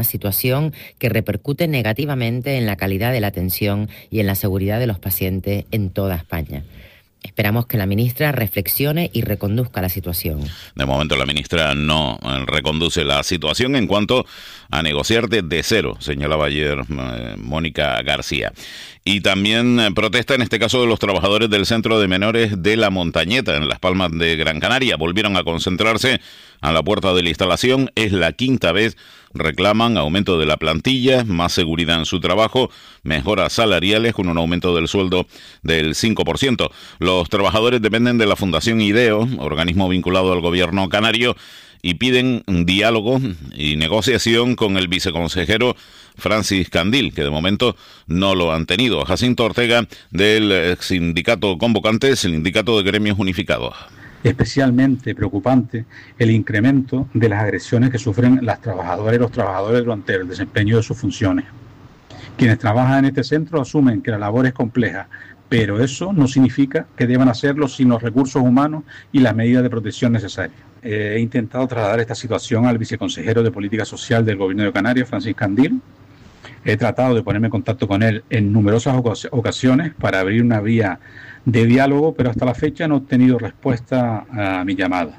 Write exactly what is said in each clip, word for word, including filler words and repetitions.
situación que repercute negativamente en la calidad de la atención y en la seguridad de los pacientes en toda España. Esperamos que la ministra reflexione y reconduzca la situación. De momento la ministra no reconduce la situación en cuanto a negociar desde cero, señalaba ayer eh, Mónica García. Y también eh, protesta en este caso de los trabajadores del Centro de Menores de La Montañeta, en Las Palmas de Gran Canaria. Volvieron a concentrarse a la puerta de la instalación. Es la quinta vez. Reclaman aumento de la plantilla, más seguridad en su trabajo, mejoras salariales con un aumento del sueldo del cinco por ciento. Los trabajadores dependen de la Fundación IDEO, organismo vinculado al gobierno canario, y piden diálogo y negociación con el viceconsejero Francis Candil, que de momento no lo han tenido. Jacinto Ortega, del sindicato Convocantes, el sindicato de gremios unificados. Especialmente preocupante el incremento de las agresiones que sufren las trabajadoras y los trabajadores durante el desempeño de sus funciones. Quienes trabajan en este centro asumen que la labor es compleja, pero eso no significa que deban hacerlo sin los recursos humanos y las medidas de protección necesarias. Eh, he intentado trasladar esta situación al viceconsejero de Política Social del Gobierno de Canarias, Francis Candil. He tratado de ponerme en contacto con él en numerosas ocasiones para abrir una vía de diálogo, pero hasta la fecha no he obtenido respuesta a mi llamada.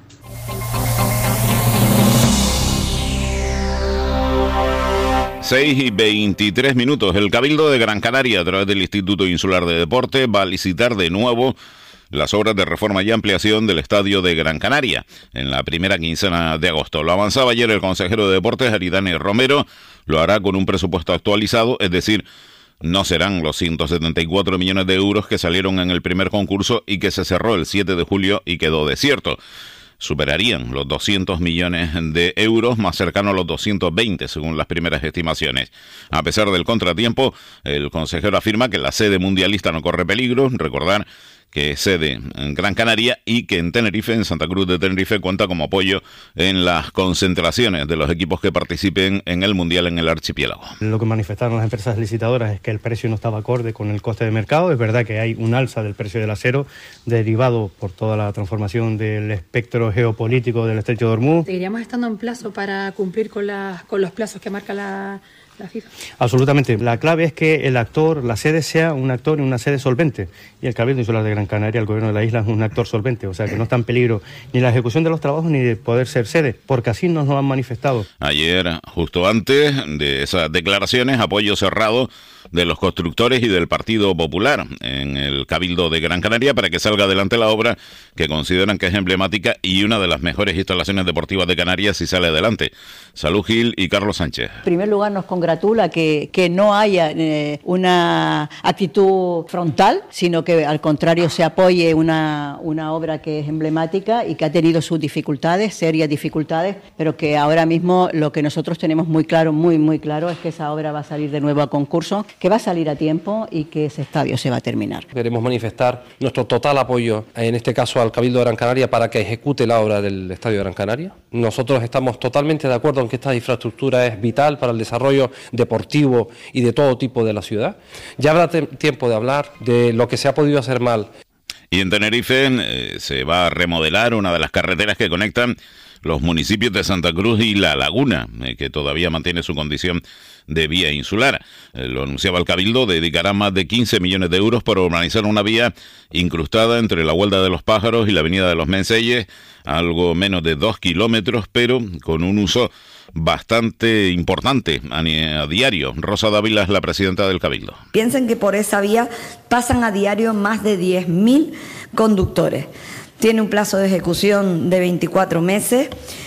seis y veintitrés minutos. El Cabildo de Gran Canaria, a través del Instituto Insular de Deporte, va a licitar de nuevo las obras de reforma y ampliación del Estadio de Gran Canaria en la primera quincena de agosto. Lo avanzaba ayer el consejero de Deportes, Aridane Romero. Lo hará con un presupuesto actualizado, es decir, no serán los ciento setenta y cuatro millones de euros que salieron en el primer concurso y que se cerró el siete de julio y quedó desierto. Superarían los doscientos millones de euros, más cercano a los doscientos veinte, según las primeras estimaciones. A pesar del contratiempo, el consejero afirma que la sede mundialista no corre peligro. Recordar que es sede en Gran Canaria y que en Tenerife, en Santa Cruz de Tenerife, cuenta como apoyo en las concentraciones de los equipos que participen en el Mundial en el archipiélago. Lo que manifestaron las empresas licitadoras es que el precio no estaba acorde con el coste de mercado. Es verdad que hay un alza del precio del acero derivado por toda la transformación del espectro geopolítico del Estrecho de Hormuz. ¿Seguiríamos estando en plazo para cumplir con, la, con los plazos que marca la... la FIFA? Absolutamente. La clave es que el actor, la sede sea un actor y una sede solvente. Y el Cabildo Insular de Gran Canaria, el gobierno de la isla, es un actor solvente. O sea que no está en peligro ni la ejecución de los trabajos ni de poder ser sede, porque así nos lo han manifestado. Ayer, justo antes de esas declaraciones, apoyo cerrado de los constructores y del Partido Popular en el Cabildo de Gran Canaria para que salga adelante la obra que consideran que es emblemática y una de las mejores instalaciones deportivas de Canarias si sale adelante. Salud Gil y Carlos Sánchez. En primer lugar, nos congratula que, que no haya eh, una actitud frontal, sino que al contrario se apoye una, una obra que es emblemática y que ha tenido sus dificultades, serias dificultades, pero que ahora mismo lo que nosotros tenemos muy claro, muy muy claro, es que esa obra va a salir de nuevo a concurso, que va a salir a tiempo y que ese estadio se va a terminar. Queremos manifestar nuestro total apoyo, en este caso al Cabildo de Gran Canaria, para que ejecute la obra del Estadio de Gran Canaria. Nosotros estamos totalmente de acuerdo en que esta infraestructura es vital para el desarrollo deportivo y de todo tipo de la ciudad. Ya habrá te- tiempo de hablar de lo que se ha podido hacer mal. Y en Tenerife eh, se va a remodelar una de las carreteras que conectan los municipios de Santa Cruz y La Laguna, eh, que todavía mantiene su condición de vía insular. Eh, lo anunciaba el Cabildo, dedicará más de quince millones de euros para urbanizar una vía incrustada entre la Huelda de los Pájaros y la Avenida de los Menceyes, algo menos de dos kilómetros, pero con un uso bastante importante a, a diario. Rosa Dávila es la presidenta del Cabildo. Piensen que por esa vía pasan a diario más de diez mil conductores. Tiene un plazo de ejecución de veinticuatro meses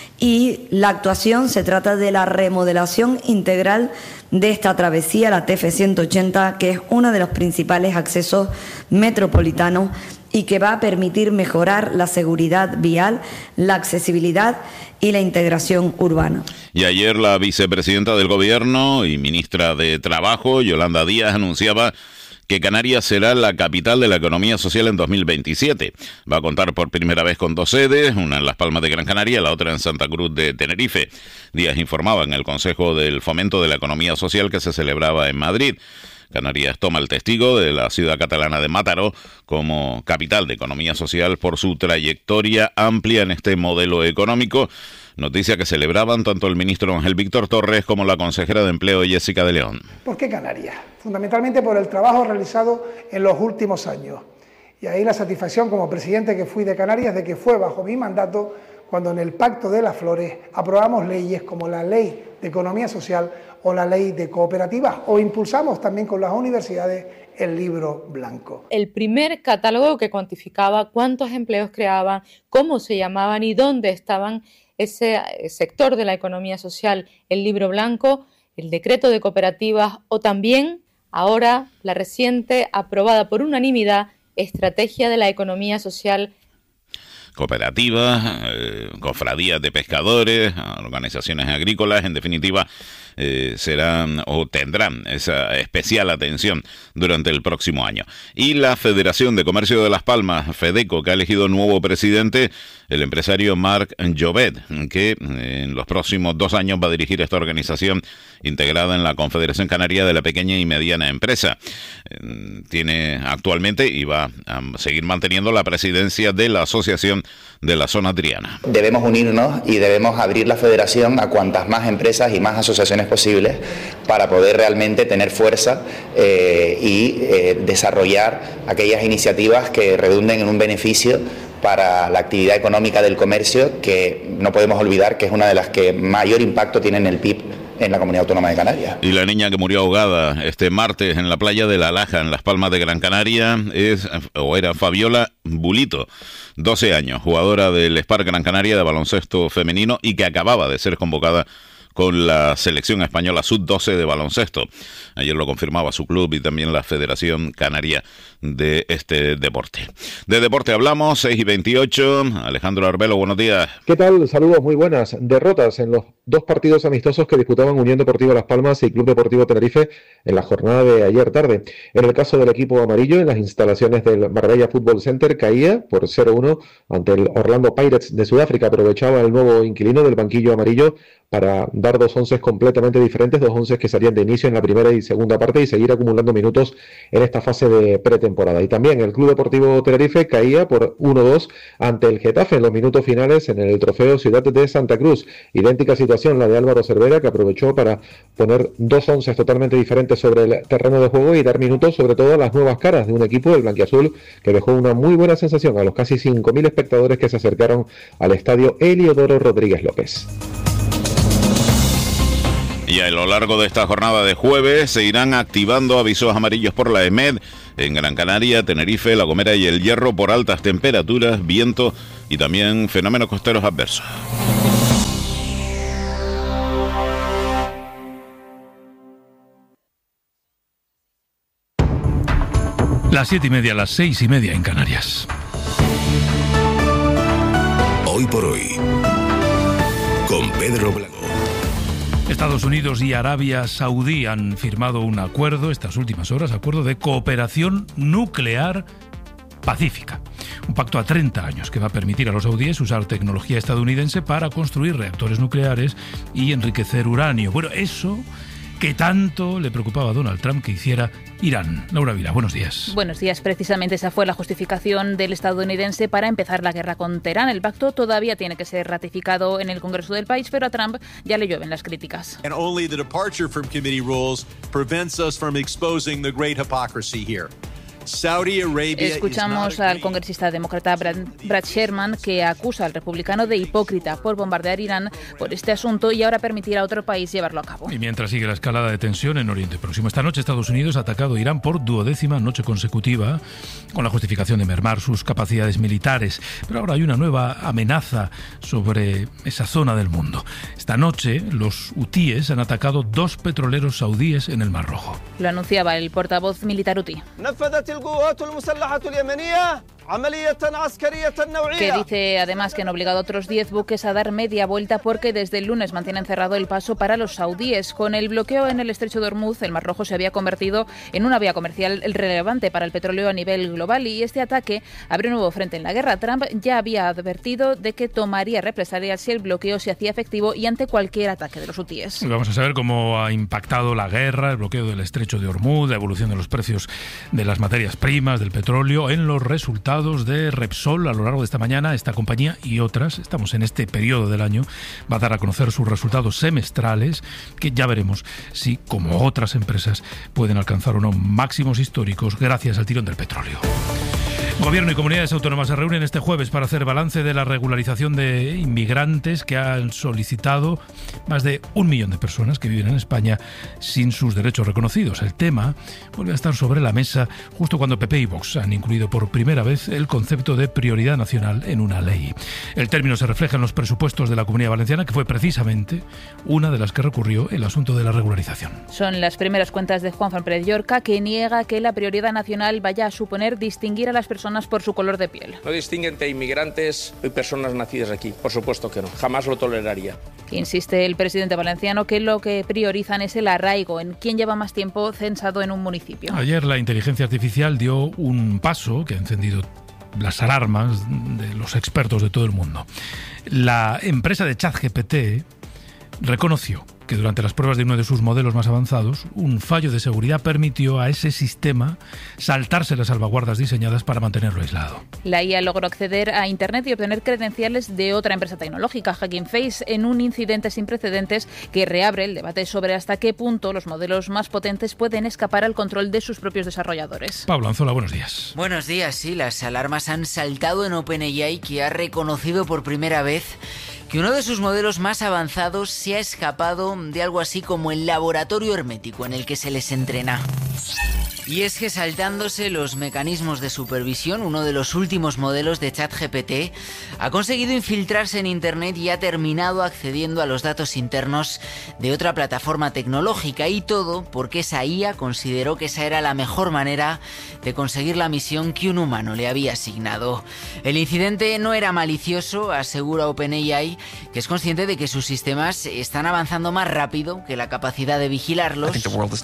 y la actuación se trata de la remodelación integral de esta travesía, la T F ciento ochenta, que es uno de los principales accesos metropolitanos y que va a permitir mejorar la seguridad vial, la accesibilidad y la integración urbana. Y ayer la vicepresidenta del Gobierno y ministra de Trabajo, Yolanda Díaz, anunciaba que Canarias será la capital de la economía social en dos mil veintisiete. Va a contar por primera vez con dos sedes, una en Las Palmas de Gran Canaria, la otra en Santa Cruz de Tenerife. Díaz informaba en el Consejo del Fomento de la Economía Social que se celebraba en Madrid. Canarias toma el testigo de la ciudad catalana de Mataró como capital de economía social por su trayectoria amplia en este modelo económico. Noticia que celebraban tanto el ministro Ángel Víctor Torres como la consejera de Empleo Jessica de León. ¿Por qué Canarias? Fundamentalmente por el trabajo realizado en los últimos años. Y ahí la satisfacción como presidente que fui de Canarias de que fue bajo mi mandato cuando en el Pacto de las Flores aprobamos leyes como la Ley de Economía Social o la Ley de Cooperativas, o impulsamos también con las universidades el Libro Blanco. El primer catálogo que cuantificaba cuántos empleos creaban, cómo se llamaban y dónde estaban ese sector de la economía social, el Libro Blanco, el decreto de cooperativas o también, ahora, la reciente, aprobada por unanimidad, Estrategia de la Economía Social. Cooperativas, eh, cofradías de pescadores, organizaciones agrícolas, en definitiva, eh, serán o tendrán esa especial atención durante el próximo año. Y la Federación de Comercio de Las Palmas, FEDECO, que ha elegido nuevo presidente, el empresario Marc Jovet, que en los próximos dos años va a dirigir esta organización integrada en la Confederación Canaria de la Pequeña y Mediana Empresa. Tiene actualmente y va a seguir manteniendo la presidencia de la Asociación de la Zona Triana. Debemos unirnos y debemos abrir la federación a cuantas más empresas y más asociaciones posibles para poder realmente tener fuerza eh, y eh, desarrollar aquellas iniciativas que redunden en un beneficio para la actividad económica del comercio, que no podemos olvidar que es una de las que mayor impacto tiene en el P I B en la Comunidad Autónoma de Canarias. Y la niña que murió ahogada este martes en la playa de La Laja, en Las Palmas de Gran Canaria, es o era Fabiola Bulito, doce años, jugadora del Spark Gran Canaria de baloncesto femenino y que acababa de ser convocada con la selección española sub doce de baloncesto. Ayer lo confirmaba su club y también la Federación Canaria de este deporte. De deporte hablamos, seis y veintiocho. Alejandro Arbelo, buenos días. ¿Qué tal? Saludos, muy buenas. Derrotas en los dos partidos amistosos que disputaban Unión Deportiva Las Palmas y Club Deportivo Tenerife en la jornada de ayer tarde. En el caso del equipo amarillo, en las instalaciones del Marbella Football Center, caía por cero uno ante el Orlando Pirates de Sudáfrica. Aprovechaba el nuevo inquilino del banquillo amarillo para dar dos onces completamente diferentes, dos onces que salían de inicio en la primera y segunda parte y seguir acumulando minutos en esta fase de pretemporada. Y también el Club Deportivo Tenerife caía por uno dos ante el Getafe en los minutos finales en el Trofeo Ciudad de Santa Cruz. Idéntica situación la de Álvaro Cervera, que aprovechó para poner dos onces totalmente diferentes sobre el terreno de juego y dar minutos sobre todo a las nuevas caras de un equipo, el blanquiazul, que dejó una muy buena sensación a los casi cinco mil espectadores que se acercaron al estadio Heliodoro Rodríguez López. Y a lo largo de esta jornada de jueves se irán activando avisos amarillos por la EMED en Gran Canaria, Tenerife, La Gomera y El Hierro por altas temperaturas, viento y también fenómenos costeros adversos. Las siete y media, las seis y media en Canarias. Hoy por hoy, con Pedro Blanco. Estados Unidos y Arabia Saudí han firmado un acuerdo estas últimas horas, acuerdo de cooperación nuclear pacífica. Un pacto a treinta años que va a permitir a los saudíes usar tecnología estadounidense para construir reactores nucleares y enriquecer uranio. Bueno, eso que tanto le preocupaba a Donald Trump que hiciera Irán. Laura Vila, buenos días. Buenos días. Precisamente esa fue la justificación del estadounidense para empezar la guerra con Teherán. El pacto todavía tiene que ser ratificado en el Congreso del país, pero a Trump ya le llueven las críticas. And only the departure from committee rules prevents us from exposing the great hypocrisy here. Saudi Arabia. Escuchamos al congresista demócrata Brad, Brad Sherman, que acusa al republicano de hipócrita por bombardear Irán por este asunto y ahora permitir a otro país llevarlo a cabo. Y mientras sigue la escalada de tensión en Oriente Próximo, esta noche Estados Unidos ha atacado a Irán por duodécima noche consecutiva con la justificación de mermar sus capacidades militares. Pero ahora hay una nueva amenaza sobre esa zona del mundo. Esta noche los hutíes han atacado dos petroleros saudíes en el Mar Rojo. Lo anunciaba el portavoz militar hutí. que dice además que han obligado a otros diez buques a dar media vuelta porque desde el lunes mantienen cerrado el paso para los saudíes. Con el bloqueo en el estrecho de Hormuz, el Mar Rojo se había convertido en una vía comercial relevante para el petróleo a nivel global y este ataque abre un nuevo frente en la guerra. Trump ya había advertido de que tomaría represalias si el bloqueo se hacía efectivo y ante cualquier ataque de los hutíes. Vamos a saber cómo ha impactado la guerra, el bloqueo del estrecho de Hormuz, la evolución de los precios de las materias primas, del petróleo, en los resultados de Repsol a lo largo de esta mañana. Esta compañía y otras, estamos en este periodo del año, va a dar a conocer sus resultados semestrales, que ya veremos si, como otras empresas, pueden alcanzar unos máximos históricos gracias al tirón del petróleo. Gobierno y comunidades autónomas se reúnen este jueves para hacer balance de la regularización de inmigrantes que han solicitado más de un millón de personas que viven en España sin sus derechos reconocidos. El tema vuelve a estar sobre la mesa justo cuando P P y Vox han incluido por primera vez el concepto de prioridad nacional en una ley. El término se refleja en los presupuestos de la Comunidad Valenciana, que fue precisamente una de las que recurrió el asunto de la regularización. Son las primeras cuentas de Juan Pérez Llorca, que niega que la prioridad nacional vaya a suponer distinguir a las personas por su color de piel. No distingue entre inmigrantes y personas nacidas aquí, por supuesto que no, jamás lo toleraría. Insiste el presidente valenciano que lo que priorizan es el arraigo en quién lleva más tiempo censado en un municipio. Ayer la inteligencia artificial dio un paso que ha encendido las alarmas de los expertos de todo el mundo. La empresa de ChatGPT reconoció que durante las pruebas de uno de sus modelos más avanzados, un fallo de seguridad permitió a ese sistema saltarse las salvaguardas diseñadas para mantenerlo aislado. La I A logró acceder a Internet y obtener credenciales de otra empresa tecnológica, Hugging Face, en un incidente sin precedentes que reabre el debate sobre hasta qué punto los modelos más potentes pueden escapar al control de sus propios desarrolladores. Pablo Anzola, buenos días. Buenos días, sí, las alarmas han saltado en OpenAI, que ha reconocido por primera vez que uno de sus modelos más avanzados se ha escapado de algo así como el laboratorio hermético en el que se les entrena. Y es que saltándose los mecanismos de supervisión, uno de los últimos modelos de ChatGPT ha conseguido infiltrarse en Internet y ha terminado accediendo a los datos internos de otra plataforma tecnológica, y todo porque esa I A consideró que esa era la mejor manera de conseguir la misión que un humano le había asignado. El incidente no era malicioso, asegura OpenAI, que es consciente de que sus sistemas están avanzando más rápido que la capacidad de vigilarlos.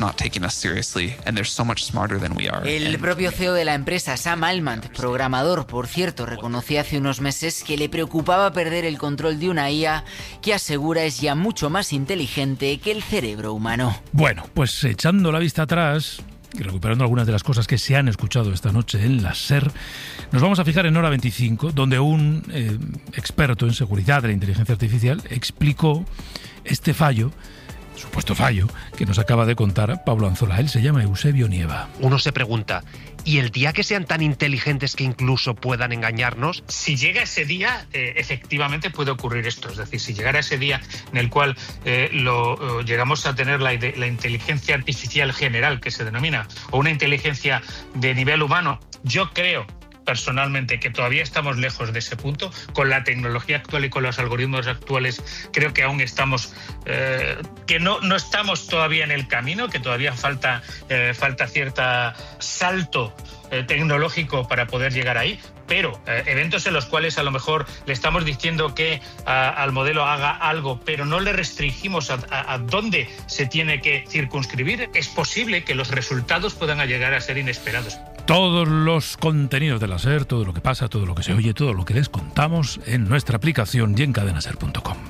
El propio C E O de la empresa, Sam Altman, programador, por cierto, reconocía hace unos meses que le preocupaba perder el control de una I A que asegura es ya mucho más inteligente que el cerebro humano. Bueno, pues echando la vista atrás y recuperando algunas de las cosas que se han escuchado esta noche en la SER, nos vamos a fijar en Hora veinticinco, donde un eh, experto en seguridad de la inteligencia artificial explicó este fallo, supuesto fallo, que nos acaba de contar Pablo Anzola. Él se llama Eusebio Nieva. Uno se pregunta, ¿y el día que sean tan inteligentes que incluso puedan engañarnos? Si llega ese día, eh, efectivamente puede ocurrir esto. Es decir, si llegara ese día en el cual eh, lo, eh, llegamos a tener la, la inteligencia artificial general, que se denomina, o una inteligencia de nivel humano, yo creo personalmente que todavía estamos lejos de ese punto. Con la tecnología actual y con los algoritmos actuales creo que aún estamos, eh, que no, no estamos todavía en el camino, que todavía falta, eh, falta cierto salto eh, tecnológico para poder llegar ahí. Pero eh, eventos en los cuales a lo mejor le estamos diciendo que a, al modelo haga algo, pero no le restringimos a, a, a dónde se tiene que circunscribir, es posible que los resultados puedan llegar a ser inesperados. Todos los contenidos de la SER, todo lo que pasa, todo lo que se oye, todo lo que les contamos en nuestra aplicación y en cadena ser punto com.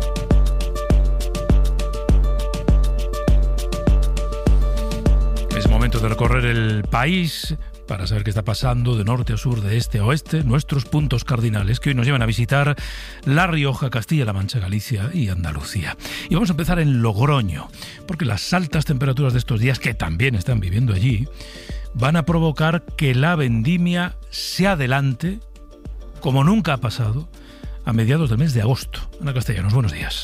Es momento de recorrer el país para saber qué está pasando de norte a sur, de este a oeste, nuestros puntos cardinales que hoy nos llevan a visitar La Rioja, Castilla-La Mancha, Galicia y Andalucía. Y vamos a empezar en Logroño, porque las altas temperaturas de estos días, que también están viviendo allí, van a provocar que la vendimia se adelante, como nunca ha pasado, a mediados del mes de agosto. Ana Castellanos, buenos días.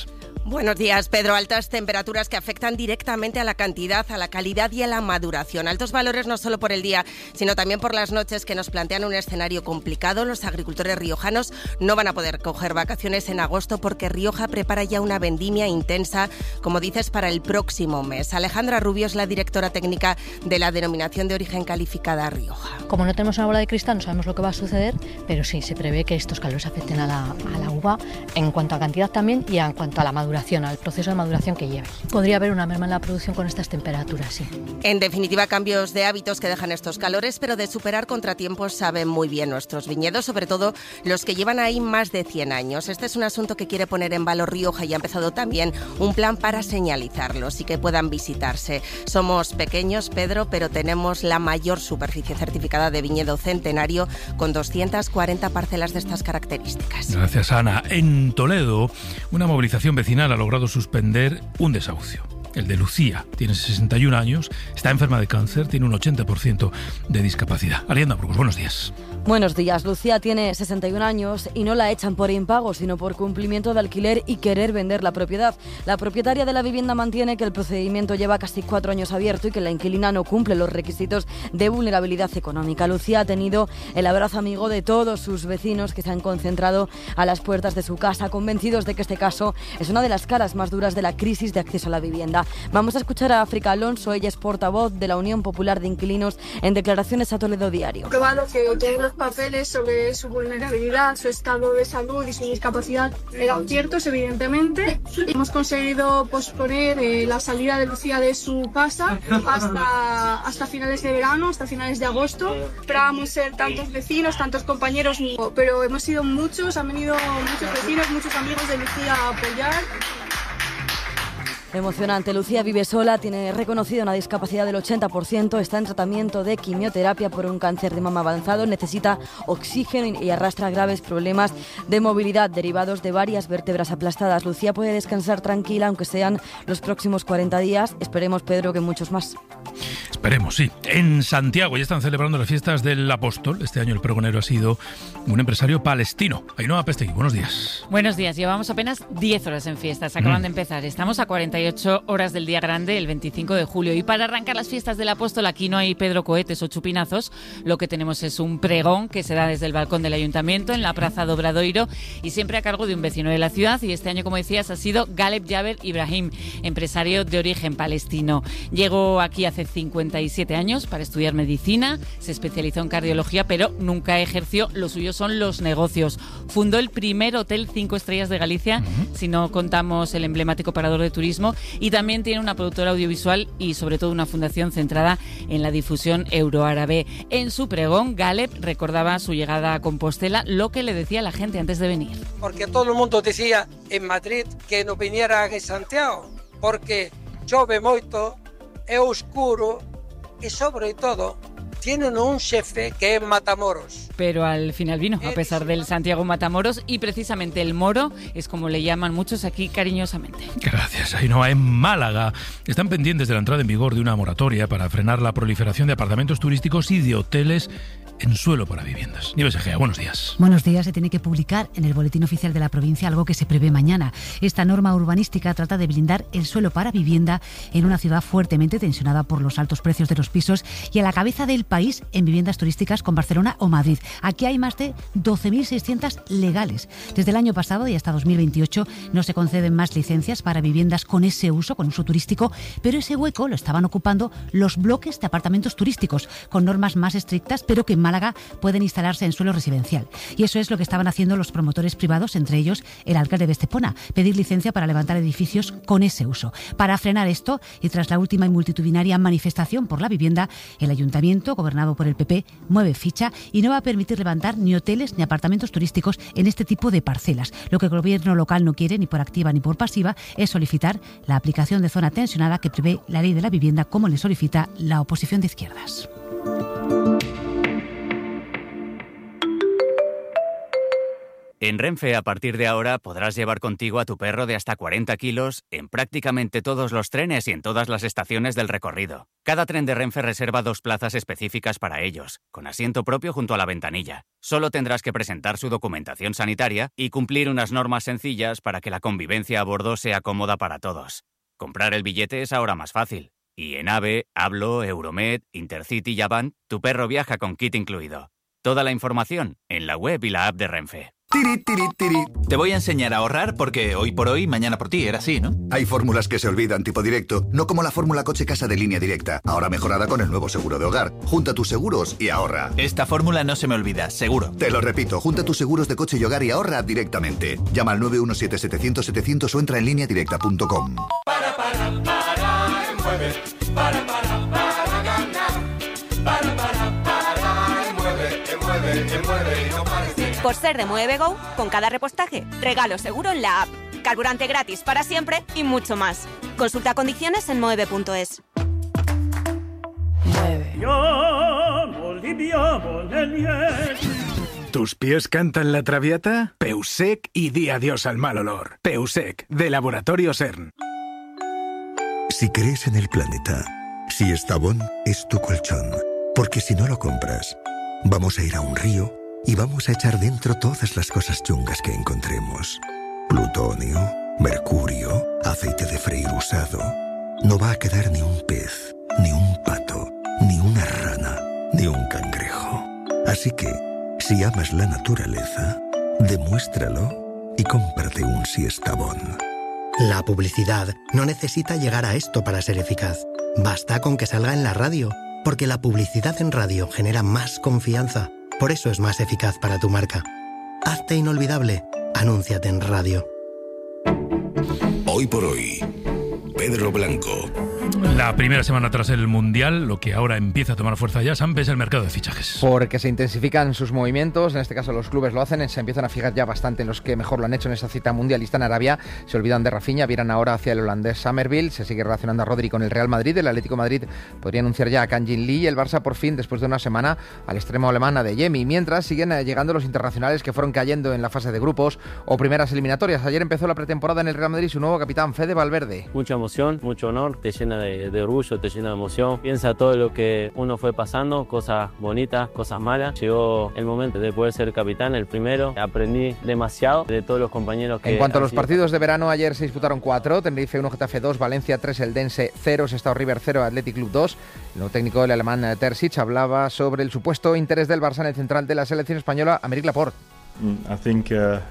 Buenos días, Pedro. Altas temperaturas que afectan directamente a la cantidad, a la calidad y a la maduración. Altos valores no solo por el día, sino también por las noches, que nos plantean un escenario complicado. Los agricultores riojanos no van a poder coger vacaciones en agosto porque Rioja prepara ya una vendimia intensa, como dices, para el próximo mes. Alejandra Rubio es la directora técnica de la Denominación de Origen Calificada Rioja. Como no tenemos una bola de cristal, no sabemos lo que va a suceder, pero sí, se prevé que estos calores afecten a la, a la uva en cuanto a cantidad también y en cuanto a la maduración, al proceso de maduración que lleve. Podría haber una merma en la producción con estas temperaturas, sí. En definitiva, cambios de hábitos que dejan estos calores, pero de superar contratiempos saben muy bien nuestros viñedos, sobre todo los que llevan ahí más de cien años. Este es un asunto que quiere poner en valor Rioja y ha empezado también un plan para señalizarlos y que puedan visitarse. Somos pequeños, Pedro, pero tenemos la mayor superficie certificada de viñedo centenario, con doscientas cuarenta parcelas de estas características. Gracias, Ana. En Toledo, una movilización vecinal ha logrado suspender un desahucio. El de Lucía, tiene sesenta y un años, está enferma de cáncer, tiene un ochenta por ciento de discapacidad. Ariadna Burgos, buenos días. Buenos días. Lucía tiene sesenta y un años y no la echan por impago, sino por cumplimiento de alquiler y querer vender la propiedad. La propietaria de la vivienda mantiene que el procedimiento lleva casi cuatro años abierto y que la inquilina no cumple los requisitos de vulnerabilidad económica. Lucía ha tenido el abrazo amigo de todos sus vecinos, que se han concentrado a las puertas de su casa, convencidos de que este caso es una de las caras más duras de la crisis de acceso a la vivienda. Vamos a escuchar a África Alonso, ella es portavoz de la Unión Popular de Inquilinos, en declaraciones a Toledo Diario. Probado que todos los papeles sobre su vulnerabilidad, su estado de salud y su discapacidad eran ciertos, evidentemente. Hemos conseguido posponer eh, la salida de Lucía de su casa hasta, hasta finales de verano, hasta finales de agosto. Esperábamos ser tantos vecinos, tantos compañeros, pero hemos sido muchos, han venido muchos vecinos, muchos amigos de Lucía a apoyar. Emocionante. Lucía vive sola, tiene reconocida una discapacidad del ochenta por ciento, está en tratamiento de quimioterapia por un cáncer de mama avanzado, necesita oxígeno y arrastra graves problemas de movilidad derivados de varias vértebras aplastadas. Lucía puede descansar tranquila, aunque sean los próximos cuarenta días. Esperemos, Pedro, que muchos más. Esperemos, sí. En Santiago ya están celebrando las fiestas del Apóstol. Este año el pregonero ha sido un empresario palestino. Ainhoa Pestegui, buenos días. Buenos días. Llevamos apenas diez horas en fiestas. Acaban mm. de empezar. Estamos a cuarenta y ocho horas del día grande, el veinticinco de julio. Y para arrancar las fiestas del Apóstol, aquí no hay Pedro cohetes o chupinazos. Lo que tenemos es un pregón que se da desde el balcón del Ayuntamiento en la Plaza do Obradoiro y siempre a cargo de un vecino de la ciudad. Y este año, como decías, ha sido Galeb Jaber Ibrahim, empresario de origen palestino. Llegó aquí hace cincuenta y siete años para estudiar medicina, se especializó en cardiología, pero nunca ejerció. Lo suyo son los negocios. Fundó el primer hotel cinco estrellas de Galicia, uh-huh. si no contamos el emblemático parador de turismo, y también tiene una productora audiovisual y sobre todo una fundación centrada en la difusión euroárabe. En su pregón, Galeb recordaba su llegada a Compostela, lo que le decía a la gente antes de venir. Porque todo el mundo decía en Madrid que no viniera a Santiago, porque chove moito, é oscuro y sobre todo tienen un jefe que es Matamoros. Pero al final vino, a pesar del Santiago Matamoros, y precisamente el Moro es como le llaman muchos aquí cariñosamente. Gracias, Ainhoa. En Málaga están pendientes de la entrada en vigor de una moratoria para frenar la proliferación de apartamentos turísticos y de hoteles en suelo para viviendas. Nieves Egea, buenos días. Buenos días. Se tiene que publicar en el Boletín Oficial de la provincia algo que se prevé mañana. Esta norma urbanística trata de blindar el suelo para vivienda en una ciudad fuertemente tensionada por los altos precios de los pisos y a la cabeza del país en viviendas turísticas con Barcelona o Madrid. Aquí hay más de doce mil seiscientas legales. Desde el año pasado y hasta dos mil veintiocho no se conceden más licencias para viviendas con ese uso, con uso turístico, pero ese hueco lo estaban ocupando los bloques de apartamentos turísticos con normas más estrictas, pero que en Málaga pueden instalarse en suelo residencial. Y eso es lo que estaban haciendo los promotores privados, entre ellos el alcalde de Estepona, pedir licencia para levantar edificios con ese uso. Para frenar esto, y tras la última y multitudinaria manifestación por la vivienda, el ayuntamiento, gobernado por el P P, mueve ficha y no va a permitir levantar ni hoteles ni apartamentos turísticos en este tipo de parcelas. Lo que el gobierno local no quiere, ni por activa ni por pasiva, es solicitar la aplicación de zona tensionada que prevé la ley de la vivienda, como le solicita la oposición de izquierdas. En Renfe, a partir de ahora, podrás llevar contigo a tu perro de hasta cuarenta kilos en prácticamente todos los trenes y en todas las estaciones del recorrido. Cada tren de Renfe reserva dos plazas específicas para ellos, con asiento propio junto a la ventanilla. Solo tendrás que presentar su documentación sanitaria y cumplir unas normas sencillas para que la convivencia a bordo sea cómoda para todos. Comprar el billete es ahora más fácil. Y en AVE, Hablo, Euromed, Intercity y Avant, tu perro viaja con kit incluido. Toda la información en la web y la app de Renfe. Tiri, tiri, tiri. Te voy a enseñar a ahorrar porque hoy por hoy, mañana por ti, era así, ¿no? Hay fórmulas que se olvidan, tipo directo, no como la fórmula coche casa de Línea Directa, ahora mejorada con el nuevo seguro de hogar. Junta tus seguros y ahorra. Esta fórmula no se me olvida, seguro. Te lo repito, junta tus seguros de coche y hogar y ahorra directamente. Llama al nueve uno siete, setecientos, setecientos o entra en línea directa punto com. Para, para, para, mueve. Para, para, para ganar. Para, para, para, mueve, mueve, mueve y no pares. Por ser de Muevego, con cada repostaje, regalo seguro en la app, carburante gratis para siempre y mucho más. Consulta condiciones en moeve punto es. ¿Tus pies cantan la traviata? Peusec y di adiós al mal olor. Peusec, de Laboratorio CERN. Si crees en el planeta, si Estavón es tu colchón, porque si no lo compras, vamos a ir a un río y vamos a echar dentro todas las cosas chungas que encontremos. Plutonio, mercurio, aceite de freír usado. No va a quedar ni un pez, ni un pato, ni una rana, ni un cangrejo. Así que, si amas la naturaleza, demuéstralo y cómprate un Siestabón. La publicidad no necesita llegar a esto para ser eficaz. Basta con que salga en la radio, porque la publicidad en radio genera más confianza. Por eso es más eficaz para tu marca. Hazte inolvidable. Anúnciate en radio. Hoy por hoy, Pedro Blanco. La primera semana tras el Mundial, lo que ahora empieza a tomar fuerza ya, Samp, es el mercado de fichajes. Porque se intensifican sus movimientos, en este caso los clubes lo hacen, se empiezan a fijar ya bastante en los que mejor lo han hecho en esa cita mundialista en Arabia. Se olvidan de Rafinha, viran ahora hacia el holandés Summerville, se sigue relacionando a Rodri con el Real Madrid, el Atlético de Madrid podría anunciar ya a Kang Jin Lee y el Barça por fin, después de una semana, al extremo alemán Adeyemi. Mientras siguen llegando los internacionales que fueron cayendo en la fase de grupos o primeras eliminatorias. Ayer empezó la pretemporada en el Real Madrid su nuevo capitán, Fede Valverde. Mucha emoción, mucho honor, te llena de, de orgullo, te llena de emoción. Piensa todo lo que uno fue pasando, cosas bonitas, cosas malas. Llegó el momento de poder ser capitán, el primero. Aprendí demasiado de todos los compañeros que... En cuanto a los partidos de verano, ayer se disputaron cuatro. Tenerife uno, Getafe dos, Valencia tres, Eldense cero, Sestao River cero, Athletic Club dos. El nuevo técnico del alemán Terzic hablaba sobre el supuesto interés del Barça en el central de la selección española, Aymeric Laporte. I think uh,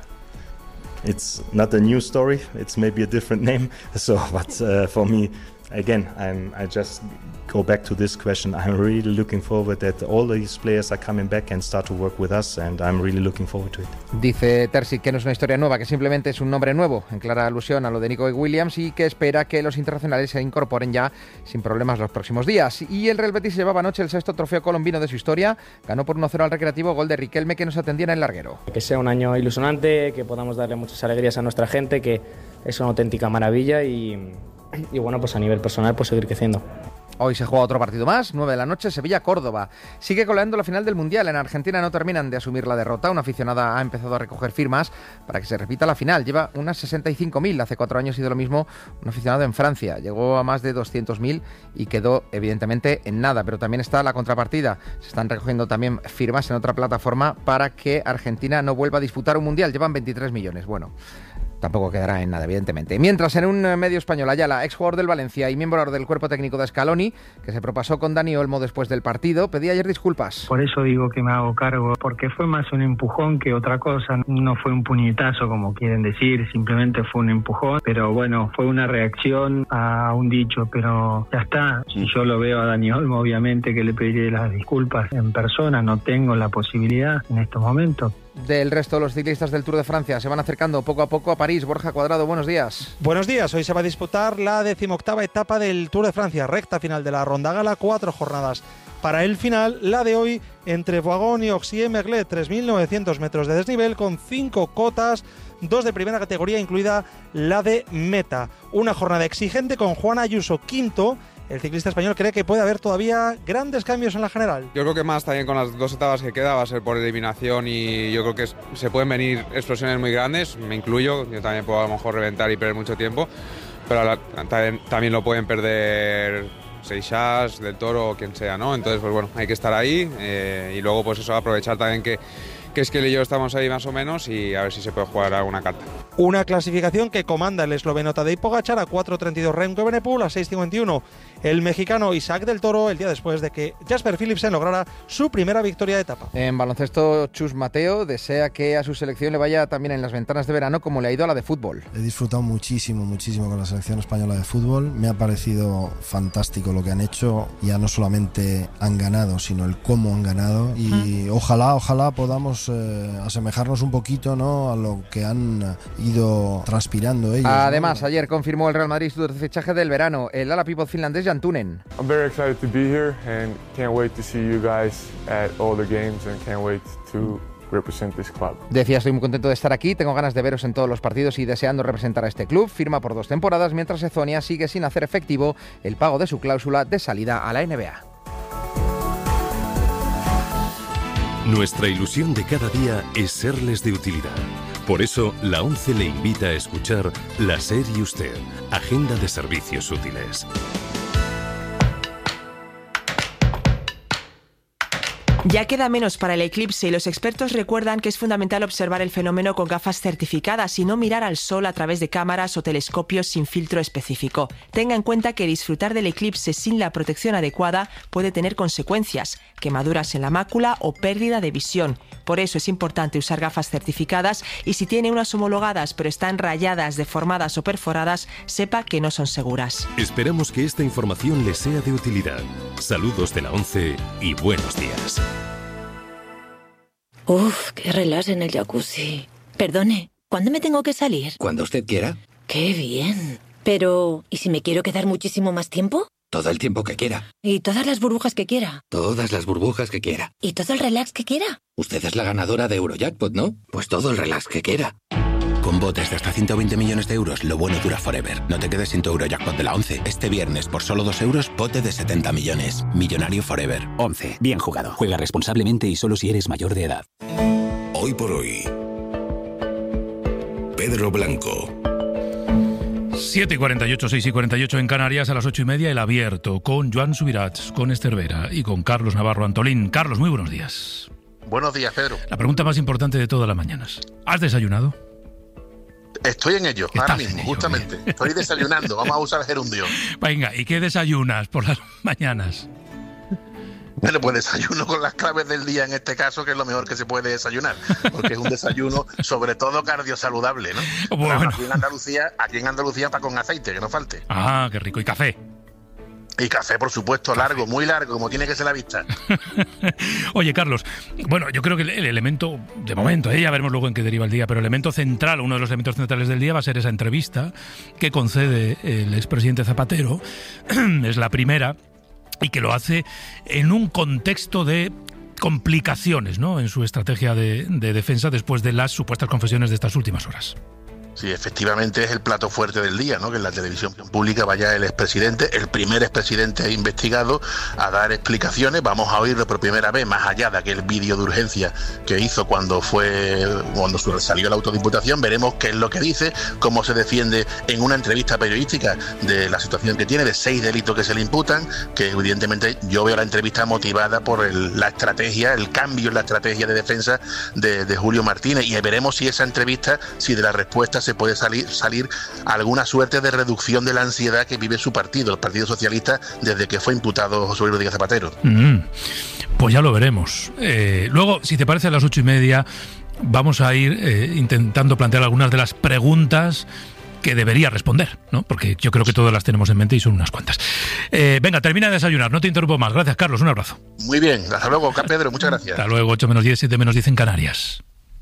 it's not a new story. It's maybe a different name. So, but uh, for me, again, I'm, I just go back to this question. I'm really looking forward that all these players are coming back and start to work with us, and I'm really looking forward to it. Dice Terzic que no es una historia nueva, que simplemente es un nombre nuevo, en clara alusión a lo de Nico Williams, y que espera que los internacionales se incorporen ya sin problemas los próximos días. Y el Real Betis se llevaba anoche el sexto trofeo colombino de su historia, ganó por uno cero al Recreativo, gol de Riquelme que nos atendía en el larguero. Que sea un año ilusionante, que podamos darle muchas alegrías a nuestra gente, que es una auténtica maravilla y... Y bueno, pues a nivel personal, pues seguir creciendo. Hoy se juega otro partido más, nueve de la noche, Sevilla-Córdoba. Sigue coleando la final del Mundial. En Argentina no terminan de asumir la derrota. Una aficionada ha empezado a recoger firmas para que se repita la final. Lleva unas sesenta y cinco mil. Hace cuatro años hizo lo mismo un aficionado en Francia. Llegó a más de doscientos mil y quedó evidentemente en nada. Pero también está la contrapartida. Se están recogiendo también firmas en otra plataforma para que Argentina no vuelva a disputar un Mundial. Llevan veintitrés millones. Bueno, tampoco quedará en nada, evidentemente. Mientras, en un medio español, Ayala, exjugador del Valencia y miembro del cuerpo técnico de Scaloni, que se propasó con Dani Olmo después del partido, pedía ayer disculpas. Por eso digo que me hago cargo, porque fue más un empujón que otra cosa. No fue un puñetazo, como quieren decir, simplemente fue un empujón. Pero bueno, fue una reacción a un dicho, pero ya está. Si yo lo veo a Dani Olmo, obviamente que le pediré las disculpas en persona. No tengo la posibilidad en estos momentos. Del resto, los ciclistas del Tour de Francia se van acercando poco a poco a París. Borja Cuadrado, buenos días. Buenos días. Hoy se va a disputar la decimoctava etapa del Tour de Francia, recta final de la Ronda Gala, cuatro jornadas. Para el final, la de hoy, entre Voiron y Oxier-Merlet, tres mil novecientos metros de desnivel con cinco cotas, dos de primera categoría, incluida la de meta. Una jornada exigente con Juan Ayuso quinto el ciclista español cree que puede haber todavía grandes cambios en la general. Yo creo que más también con las dos etapas que queda va a ser por eliminación y yo creo que se pueden venir explosiones muy grandes, me incluyo, yo también puedo a lo mejor reventar y perder mucho tiempo, pero la, también, también lo pueden perder Seixas, Del Toro o quien sea, ¿no? Entonces, pues bueno, hay que estar ahí eh, y luego pues eso, aprovechar también que que es que él y yo estamos ahí más o menos y a ver si se puede jugar alguna carta. Una clasificación que comanda el esloveno Tadej Pogačar a cuatro treinta y dos, Remco Evenepoel a seis cincuenta y uno, el mexicano Isaac Del Toro el día después de que Jasper Philipsen lograra su primera victoria de etapa. En baloncesto, Chus Mateo desea que a su selección le vaya también en las ventanas de verano como le ha ido a la de fútbol. He disfrutado muchísimo, muchísimo con la selección española de fútbol, me ha parecido fantástico lo que han hecho, ya no solamente han ganado, sino el cómo han ganado y ojalá, ojalá podamos eh, asemejarnos un poquito, ¿no?, a lo que han ido transpirando ellos. Además, ¿no? ayer confirmó el Real Madrid su fichaje del verano, el ala pívot finlandés Jan Tunen. I'm very excited to be here and can't wait to see you guys at all the games and can't wait to represent this club. Decía, estoy muy contento de estar aquí, tengo ganas de veros en todos los partidos y deseando representar a este club. Firma por dos temporadas, mientras Ezonia sigue sin hacer efectivo el pago de su cláusula de salida a la N B A. Nuestra ilusión de cada día es serles de utilidad. Por eso, la ONCE le invita a escuchar La SER y Usted, Agenda de Servicios Útiles. Ya queda menos para el eclipse y los expertos recuerdan que es fundamental observar el fenómeno con gafas certificadas y no mirar al sol a través de cámaras o telescopios sin filtro específico. Tenga en cuenta que disfrutar del eclipse sin la protección adecuada puede tener consecuencias, quemaduras en la mácula o pérdida de visión. Por eso es importante usar gafas certificadas y si tiene unas homologadas pero están rayadas, deformadas o perforadas, sepa que no son seguras. Esperamos que esta información les sea de utilidad. Saludos de la ONCE y buenos días. Uf, qué relax en el jacuzzi. Perdone, ¿cuándo me tengo que salir? Cuando usted quiera. ¡Qué bien! Pero, ¿y si me quiero quedar muchísimo más tiempo? Todo el tiempo que quiera. ¿Y todas las burbujas que quiera? Todas las burbujas que quiera. ¿Y todo el relax que quiera? Usted es la ganadora de Eurojackpot, ¿no? Pues todo el relax que quiera. Con botes de hasta ciento veinte millones de euros, lo bueno dura forever. No te quedes sin tu Eurojackpot de la ONCE. Este viernes, por solo dos euros, bote de setenta millones. Millonario forever. ONCE. Bien jugado. Juega responsablemente y solo si eres mayor de edad. Hoy por hoy, Pedro Blanco. siete y cuarenta y ocho, seis y cuarenta y ocho en Canarias, a las ocho y media, El Abierto, con Joan Subirats, con Esther Vera y con Carlos Navarro Antolín. Carlos, muy buenos días. Buenos días, Pedro. La pregunta más importante de todas las mañanas. ¿Has desayunado? Estoy en ello, ahora mismo, ello, justamente. Bien. Estoy desayunando, vamos a usar gerundio. Venga, ¿y qué desayunas por las mañanas? Bueno, pues desayuno con las claves del día en este caso, que es lo mejor que se puede desayunar, porque es un desayuno sobre todo cardiosaludable, ¿no? Bueno. Aquí en Andalucía, aquí en Andalucía para con aceite, que no falte. Ah, qué rico. ¿Y café? Y café, por supuesto, café. Largo, muy largo, como tiene que ser la vista. Oye, Carlos, bueno, yo creo que el, el elemento, de momento, ¿eh? Ya veremos luego en qué deriva el día, pero el elemento central, uno de los elementos centrales del día va a ser esa entrevista que concede el expresidente Zapatero. Es la primera, y que lo hace en un contexto de complicaciones, ¿no?, en su estrategia de, de defensa después de las supuestas confesiones de estas últimas horas. Sí, efectivamente es el plato fuerte del día, ¿no? Que en la televisión pública vaya el expresidente, el primer expresidente investigado, a dar explicaciones. Vamos a oírlo por primera vez, más allá de aquel vídeo de urgencia que hizo cuando fue cuando salió la autodiputación. Veremos qué es lo que dice, cómo se defiende en una entrevista periodística de la situación que tiene, de seis delitos que se le imputan, que evidentemente yo veo la entrevista motivada por el, la estrategia, el cambio en la estrategia de defensa de, de Julio Martínez, y veremos si esa entrevista, si de la respuesta se puede salir, salir alguna suerte de reducción de la ansiedad que vive su partido, el Partido Socialista, desde que fue imputado José Luis Rodríguez Zapatero. Mm, pues ya lo veremos. Eh, luego, si te parece, a las ocho y media vamos a ir eh, intentando plantear algunas de las preguntas que debería responder, ¿no? Porque yo creo que todas las tenemos en mente y son unas cuantas. Eh, venga, termina de desayunar, no te interrumpo más. Gracias, Carlos, un abrazo. Muy bien, hasta luego, Pedro, muchas gracias. Hasta luego, ocho menos diez, siete menos diez en Canarias.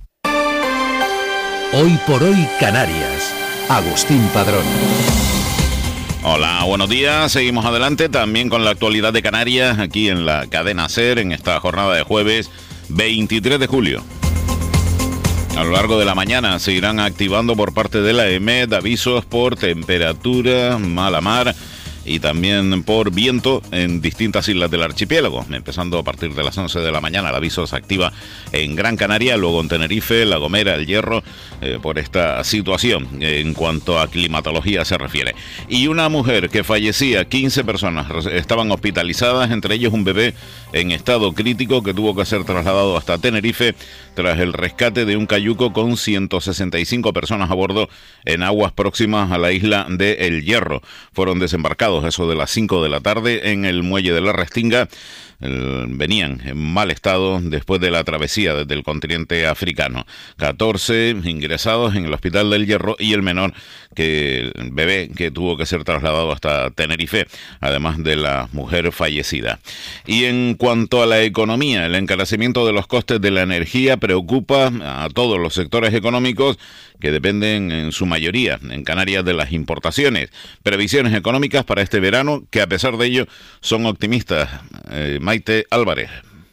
Hoy por hoy Canarias. Agustín Padrón. Hola, buenos días. Seguimos adelante también con la actualidad de Canarias aquí en la cadena SER en esta jornada de jueves veintitrés de julio. A lo largo de la mañana se irán activando por parte de la EMET avisos por temperatura, mala mar y también por viento en distintas islas del archipiélago. Empezando a partir de las once de la mañana, el aviso se activa en Gran Canaria, luego en Tenerife, La Gomera, El Hierro, eh, por esta situación en cuanto a climatología se refiere. Y una mujer que fallecía, quince personas estaban hospitalizadas, entre ellos un bebé en estado crítico que tuvo que ser trasladado hasta Tenerife tras el rescate de un cayuco con ciento sesenta y cinco personas a bordo en aguas próximas a la isla de El Hierro. Fueron desembarcados eso de las cinco de la tarde en el muelle de la Restinga. El, venían en mal estado después de la travesía desde el continente africano. catorce ingresados en el hospital del Hierro y el menor, que el bebé que tuvo que ser trasladado hasta Tenerife, además de la mujer fallecida. Y en cuanto a la economía, el encarecimiento de los costes de la energía preocupa a todos los sectores económicos que dependen en su mayoría en Canarias de las importaciones. Previsiones económicas para este verano que a pesar de ello son optimistas. Eh, Maite Álvarez.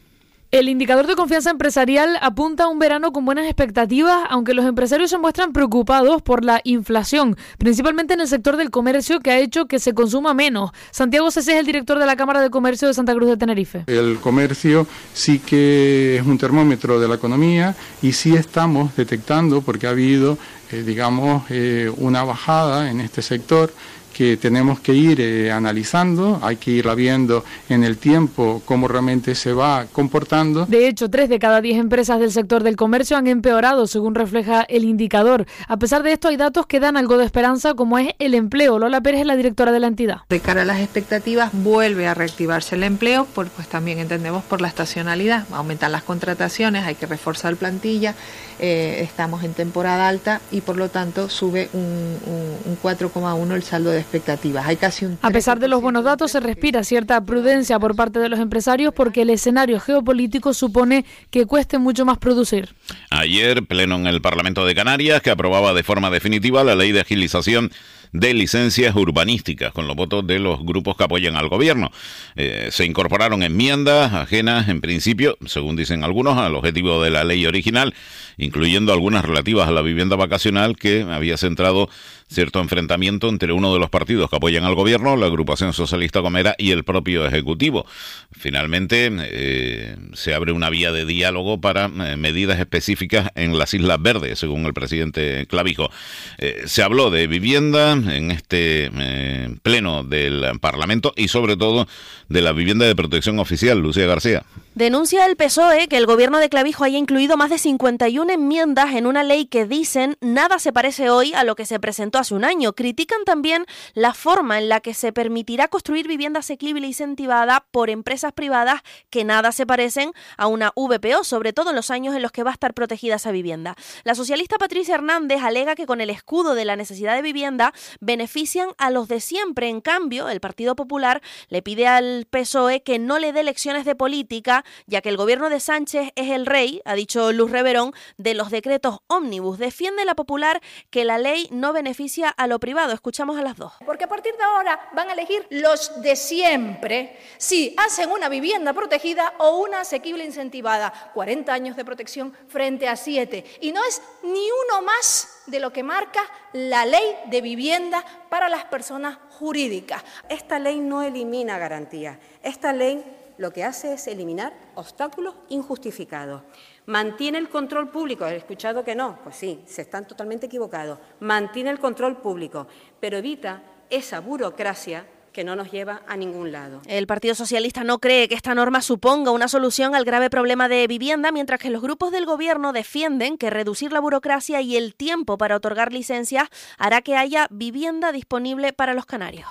El indicador de confianza empresarial apunta a un verano con buenas expectativas, aunque los empresarios se muestran preocupados por la inflación, principalmente en el sector del comercio, que ha hecho que se consuma menos. Santiago Cesé es el director de la Cámara de Comercio de Santa Cruz de Tenerife. El comercio sí que es un termómetro de la economía y sí estamos detectando, porque ha habido, eh, digamos, eh, una bajada en este sector, que tenemos que ir eh, analizando, hay que irla viendo en el tiempo cómo realmente se va comportando. De hecho, tres de cada diez empresas del sector del comercio han empeorado, según refleja el indicador. A pesar de esto, hay datos que dan algo de esperanza, como es el empleo. Lola Pérez es la directora de la entidad. De cara a las expectativas, vuelve a reactivarse el empleo, por, pues también entendemos por la estacionalidad. Aumentan las contrataciones, hay que reforzar plantilla, eh, estamos en temporada alta y por lo tanto sube un, un, un cuatro coma uno el saldo de expectativas. Hay casi un A pesar de los buenos datos, se respira cierta prudencia por parte de los empresarios porque el escenario geopolítico supone que cueste mucho más producir. Ayer, pleno en el Parlamento de Canarias, que aprobaba de forma definitiva la ley de agilización de licencias urbanísticas, con los votos de los grupos que apoyan al gobierno. Eh, se incorporaron enmiendas ajenas, en principio, según dicen algunos, al objetivo de la ley original, incluyendo algunas relativas a la vivienda vacacional, que había centrado cierto enfrentamiento entre uno de los partidos que apoyan al gobierno, la agrupación socialista Gomera, y el propio Ejecutivo. Finalmente, eh, se abre una vía de diálogo para eh, medidas específicas en las Islas Verdes, según el presidente Clavijo. Eh, se habló de vivienda en este eh, pleno del Parlamento y sobre todo de la vivienda de protección oficial. Lucía García. Denuncia el P S O E que el gobierno de Clavijo haya incluido más de cincuenta y una enmiendas en una ley que dicen nada se parece hoy a lo que se presentó hace un año. Critican también la forma en la que se permitirá construir vivienda asequible e incentivada por empresas privadas que nada se parecen a una V P O, sobre todo en los años en los que va a estar protegida esa vivienda. La socialista Patricia Hernández alega que con el escudo de la necesidad de vivienda benefician a los de siempre. En cambio, el Partido Popular le pide al P S O E que no le dé lecciones de política, ya que el gobierno de Sánchez es el rey, ha dicho Luz Reverón, de los decretos ómnibus. Defiende la Popular que la ley no beneficia a lo privado. Escuchamos a las dos. Porque a partir de ahora van a elegir los de siempre si hacen una vivienda protegida o una asequible incentivada. cuarenta años de protección frente a siete. Y no es ni uno más de lo que marca la ley de vivienda para las personas jurídicas. Esta ley no elimina garantías. Esta ley lo que hace es eliminar obstáculos injustificados. Mantiene el control público. ¿He escuchado que no? Pues sí, se están totalmente equivocados. Mantiene el control público, pero evita esa burocracia que no nos lleva a ningún lado. El Partido Socialista no cree que esta norma suponga una solución al grave problema de vivienda, mientras que los grupos del Gobierno defienden que reducir la burocracia y el tiempo para otorgar licencias hará que haya vivienda disponible para los canarios.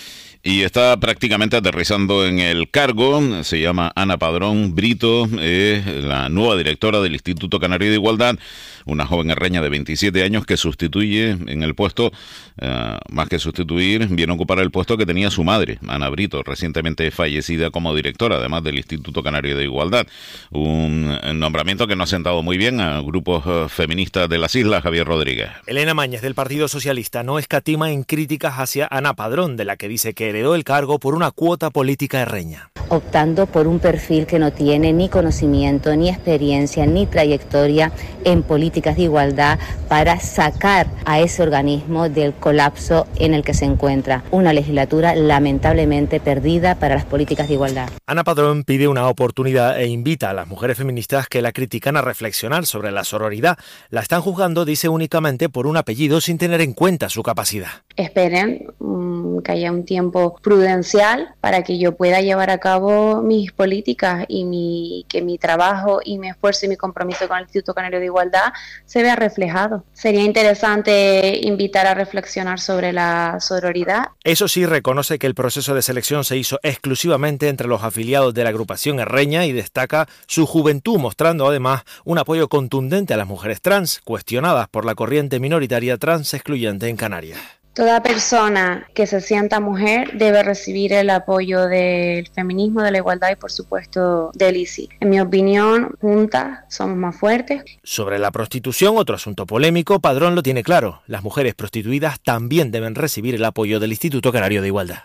Y está prácticamente aterrizando en el cargo. Se llama Ana Padrón Brito, es la nueva directora del Instituto Canario de Igualdad, una joven herreña de veintisiete años que sustituye en el puesto, uh, más que sustituir, viene a ocupar el puesto que tenía su madre, Ana Brito, recientemente fallecida como directora, además del Instituto Canario de Igualdad. Un nombramiento que no ha sentado muy bien a grupos uh, feministas de las islas. Javier Rodríguez. Elena Mañez, del Partido Socialista, no escatima en críticas hacia Ana Padrón, de la que dice que heredó el cargo por una cuota política erreña. Optando por un perfil que no tiene ni conocimiento, ni experiencia, ni trayectoria en políticas de igualdad para sacar a ese organismo del colapso en el que se encuentra. Una legislatura lamentablemente perdida para las políticas de igualdad. Ana Padrón pide una oportunidad e invita a las mujeres feministas que la critican a reflexionar sobre la sororidad. La están juzgando, dice, únicamente por un apellido sin tener en cuenta su capacidad. Esperen um, que haya un tiempo prudencial para que yo pueda llevar a cabo mis políticas y mi, que mi trabajo y mi esfuerzo y mi compromiso con el Instituto Canario de Igualdad se vea reflejado. Sería interesante invitar a reflexionar sobre la sororidad. Eso sí, reconoce que el proceso de selección se hizo exclusivamente entre los afiliados de la agrupación erreña y destaca su juventud, mostrando además un apoyo contundente a las mujeres trans, cuestionadas por la corriente minoritaria trans excluyente en Canarias. Toda persona que se sienta mujer debe recibir el apoyo del feminismo, de la igualdad y, por supuesto, del I C I. En mi opinión, juntas somos más fuertes. Sobre la prostitución, otro asunto polémico, Padrón lo tiene claro. Las mujeres prostituidas también deben recibir el apoyo del Instituto Canario de Igualdad.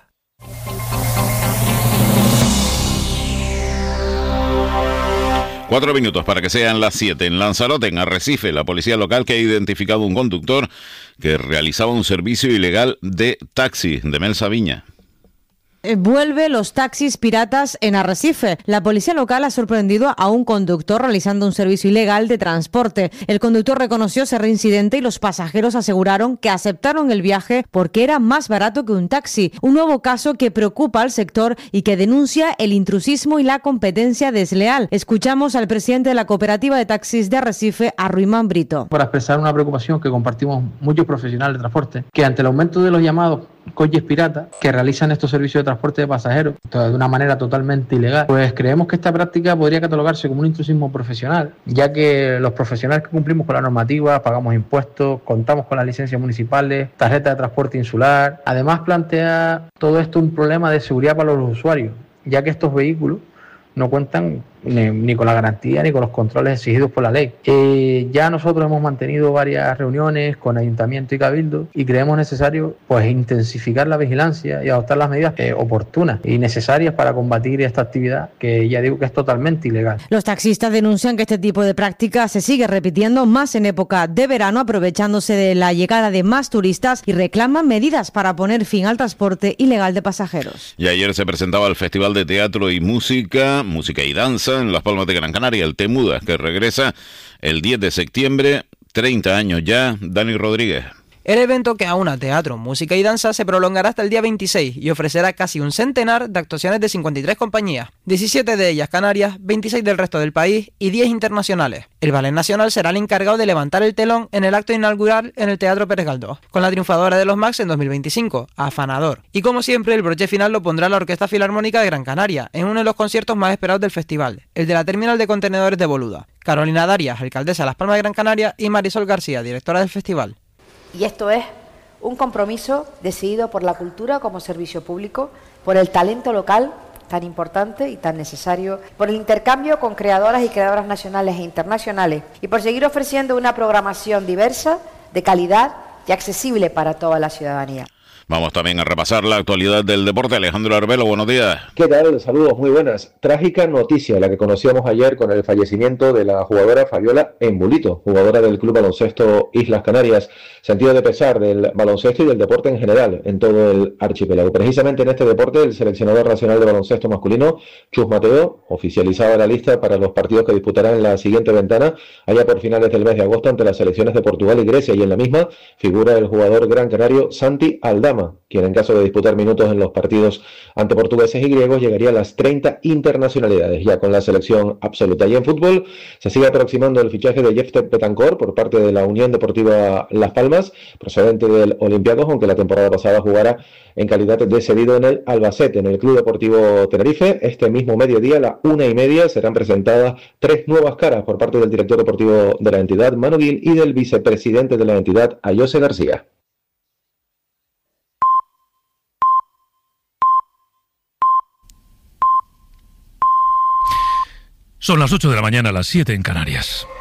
Cuatro minutos para que sean las siete. En Lanzarote, en Arrecife, la policía local que ha identificado un conductor que realizaba un servicio ilegal de taxi. de Mel Sabiña. Vuelve los taxis piratas en Arrecife. La policía local ha sorprendido a un conductor realizando un servicio ilegal de transporte. El conductor reconoció ser reincidente y los pasajeros aseguraron que aceptaron el viaje porque era más barato que un taxi. Un nuevo caso que preocupa al sector y que denuncia el intrusismo y la competencia desleal. Escuchamos al presidente de la cooperativa de taxis de Arrecife, a Ruimán Brito. Para expresar una preocupación que compartimos muchos profesionales de transporte, que ante el aumento de los llamados coches piratas que realizan estos servicios de transporte de pasajeros de una manera totalmente ilegal, pues creemos que esta práctica podría catalogarse como un intrusismo profesional, ya que los profesionales que cumplimos con la normativa, pagamos impuestos, contamos con las licencias municipales, tarjeta de transporte insular. Además, plantea todo esto un problema de seguridad para los usuarios, ya que estos vehículos no cuentan ni, ni con la garantía ni con los controles exigidos por la ley. Eh, ya nosotros hemos mantenido varias reuniones con Ayuntamiento y Cabildo y creemos necesario pues intensificar la vigilancia y adoptar las medidas eh, oportunas y necesarias para combatir esta actividad que ya digo que es totalmente ilegal. Los taxistas denuncian que este tipo de práctica se sigue repitiendo más en época de verano, aprovechándose de la llegada de más turistas, y reclaman medidas para poner fin al transporte ilegal de pasajeros. Y ayer se presentaba el Festival de Teatro y Música, Música y Danza en Las Palmas de Gran Canaria, el Temudas, que regresa el diez de septiembre, treinta años ya. Dani Rodríguez. El evento, que aúna teatro, música y danza, se prolongará hasta el día veintiséis y ofrecerá casi un centenar de actuaciones de cincuenta y tres compañías, diecisiete de ellas canarias, veintiséis del resto del país y diez internacionales. El Ballet Nacional será el encargado de levantar el telón en el acto inaugural en el Teatro Pérez Galdós, con la triunfadora de los Max en dos mil veinticinco, Afanador. Y como siempre, el broche final lo pondrá la Orquesta Filarmónica de Gran Canaria, en uno de los conciertos más esperados del festival, el de la Terminal de Contenedores de Boluda. Carolina Darias, alcaldesa de Las Palmas de Gran Canaria, y Marisol García, directora del festival. Y esto es un compromiso decidido por la cultura como servicio público, por el talento local tan importante y tan necesario, por el intercambio con creadoras y creadoras nacionales e internacionales y por seguir ofreciendo una programación diversa, de calidad y accesible para toda la ciudadanía. Vamos también a repasar la actualidad del deporte. Alejandro Arbelo, buenos días. ¿Qué tal? Saludos, muy buenas. Trágica noticia la que conocíamos ayer con el fallecimiento de la jugadora Fabiola Embulito, jugadora del Club Baloncesto Islas Canarias. Sentido de pesar del baloncesto y del deporte en general en todo el archipiélago. Precisamente en este deporte, el seleccionador nacional de baloncesto masculino, Chus Mateo, oficializaba la lista para los partidos que disputarán en la siguiente ventana, allá por finales del mes de agosto, ante las selecciones de Portugal y Grecia, y en la misma figura el jugador gran canario Santi Aldama, quien en caso de disputar minutos en los partidos ante portugueses y griegos llegaría a las treinta internacionalidades ya con la selección absoluta. Y en fútbol se sigue aproximando el fichaje de Jeff Betancourt por parte de la Unión Deportiva Las Palmas, procedente del Olympiacos, aunque la temporada pasada jugara en calidad de cedido en el Albacete. En el Club Deportivo Tenerife, este mismo mediodía, a la una y media, serán presentadas tres nuevas caras por parte del director deportivo de la entidad, Manu Gil, y del vicepresidente de la entidad, Ayose García. Son las ocho de la mañana, las siete en Canarias.